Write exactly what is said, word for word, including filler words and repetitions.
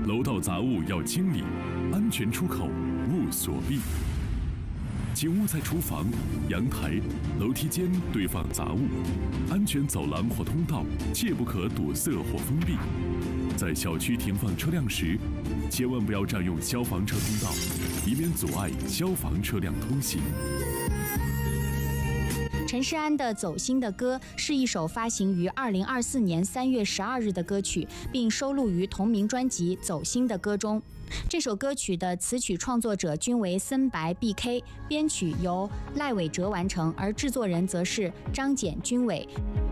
楼道杂物要清理，安全出口勿锁闭。请勿在厨房、阳台、楼梯间堆放杂物，安全走廊或通道切不可堵塞或封闭。在小区停放车辆时，千万不要占用消防车通道，以免阻碍消防车辆通行。 陈势安的《走心的歌》是一首发行于二零二四年三月十二日的歌曲，并收录于同名专辑《走心的歌》中。这首歌曲的词曲创作者均为森白 B K， 编曲由赖伟哲完成，而制作人则是张简君伟。